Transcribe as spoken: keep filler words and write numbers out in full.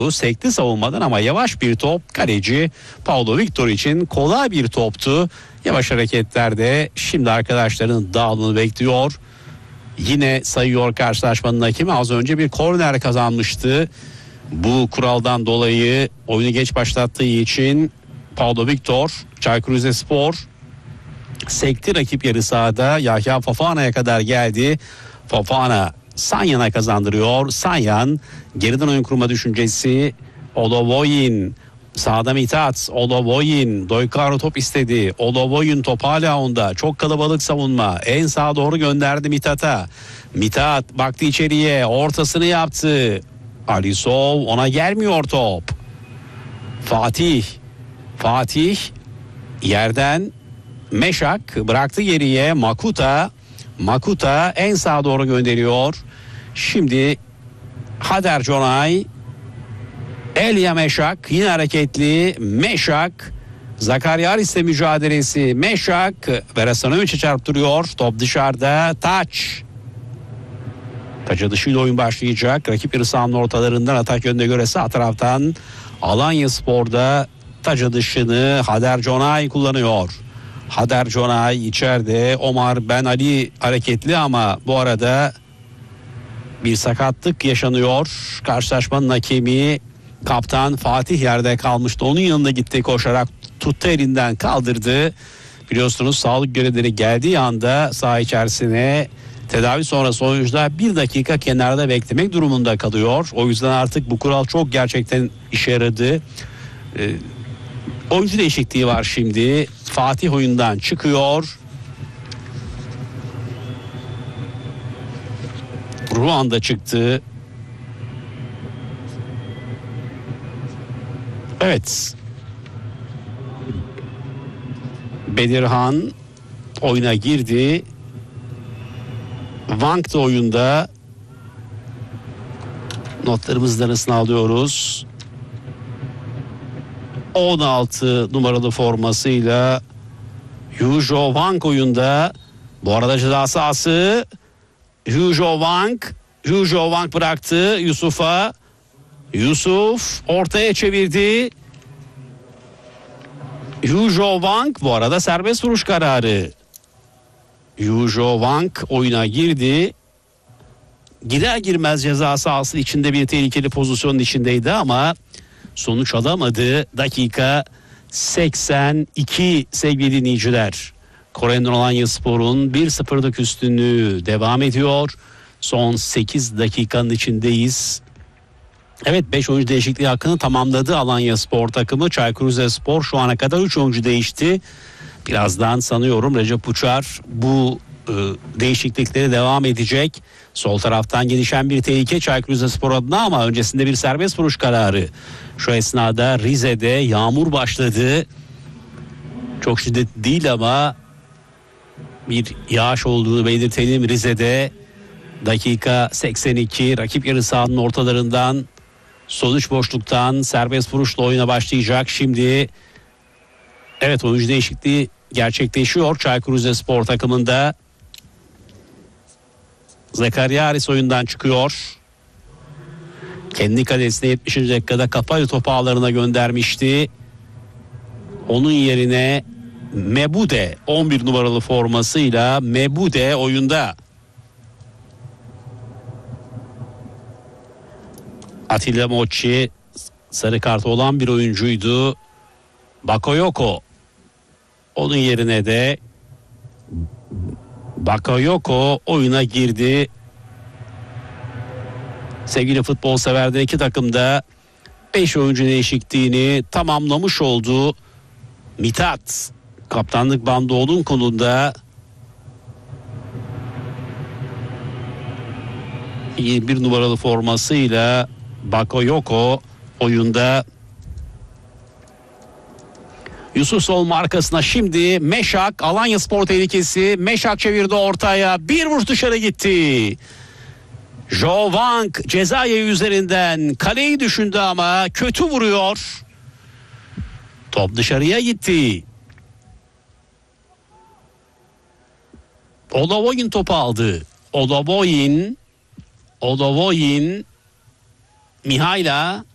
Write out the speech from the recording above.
sekti savunmadan ama yavaş bir top, kaleci Paulo Victor için kolay bir toptu. Yavaş hareketlerde şimdi arkadaşların dağılımını bekliyor. Yine sayıyor karşılaşmanın hakemi. Az önce bir korner kazanmıştı. Bu kuraldan dolayı oyunu geç başlattığı için Paulo Victor, Çaykur Rizespor sekti rakip yarı sahada. Yahya Fofana'ya kadar geldi. Fofana Sanyan'a kazandırıyor. Sanyan geriden oyun kurma düşüncesi. Olovoyin sağda Mithat. Olovoyin Doykaro top istedi. Olovoyin top hala onda. Çok kalabalık savunma. En sağa doğru gönderdi Mithat'a. Mithat baktı içeriye. Ortasını yaptı. Alisov, ona gelmiyor top. Fatih. Fatih yerden Meşak bıraktı geriye. Makuta. Makuta en sağa doğru gönderiyor. Şimdi Hader Conay, Elia Meşak yine hareketli. Meşak, Zakaryaris'le mücadelesi. Meşak Verasanovic'e çarptırıyor. Top dışarıda. Taç. Taça dışıyla oyun başlayacak. Rakip yarı sahanın ortalarından atak yönüne göre sağ taraftan Alanyaspor'da taça dışını Hader Conay kullanıyor. Hader Conay içeride. Omar Ben Ali hareketli ama bu arada bir sakatlık yaşanıyor. Karşılaşmanın hakemi kaptan Fatih yerde kalmıştı. Onun yanına gitti koşarak, tuttu elinden kaldırdı. Biliyorsunuz sağlık görevlileri geldiği anda saha içerisine tedavi sonrası oyuncular bir dakika kenarda beklemek durumunda kalıyor. O yüzden artık bu kural çok gerçekten işe yaradı. Ee, oyuncu değişikliği var şimdi. Fatih oyundan çıkıyor. Ruanda çıktı. Evet. Bedirhan oyuna girdi. Vank da oyunda. Notlarımızdan arasına alıyoruz. on altı numaralı formasıyla Yujo Vank oyunda. Bu arada ceza sahası. Yujo Vank. Yujo Vank bıraktı Yusuf'a. Yusuf ortaya çevirdi. Yujo Vank, bu arada serbest vuruş kararı. Yujo Vank oyuna girdi. Girer girmez ceza sahası içinde bir tehlikeli pozisyonun içindeydi ama sonuç alamadı. Dakika seksen iki sevgili dinleyiciler. Korendon Alanyaspor'un bir sıfırlık üstünlüğü devam ediyor. Son sekiz dakikanın içindeyiz. Evet, beş oyuncu değişikliği hakkını tamamladı Alanyaspor takımı. Çaykur Rizespor şu ana kadar üç oyuncu değişti. Birazdan sanıyorum Recep Uçar bu e, değişiklikleri devam edecek. Sol taraftan gelişen bir tehlike Çaykur Rizespor adına ama öncesinde bir serbest vuruş kararı. Şu esnada Rize'de yağmur başladı. Çok şiddetli değil ama bir yağış olduğunu belirtelim Rize'de. Dakika seksen iki, rakip yarı sahanın ortalarından sol üç boşluktan serbest vuruşla oyuna başlayacak. Şimdi evet, oyuncu değişikliği gerçekleşiyor Çaykur Rizespor takımında. Zakaryaris oyundan çıkıyor. Kendi kalesine yetmişinci dakikada kafayla topu ağlarına göndermişti. Onun yerine Mebude on bir numaralı formasıyla Mebude oyunda. Atilla Mochi sarı kartı olan bir oyuncuydu. Bakayoko. Onun yerine de Bakayoko oyuna girdi. Sevgili futbol severler, iki takım da beş oyuncu değişikliğini tamamlamış oldu. Mithat kaptanlık bandı onun konumunda. yirmi bir numaralı formasıyla Bakayoko oyunda. Yusuf Sol markasına şimdi Meşak, Alanyaspor tehlikesi. Meşak çevirdi ortaya, bir vuruş dışarı gitti. Jo Vank ceza yayı üzerinden kaleyi düşündü ama kötü vuruyor. Top dışarıya gitti. Olovoyin topu aldı. Olovoyin Olovoyin Mihayla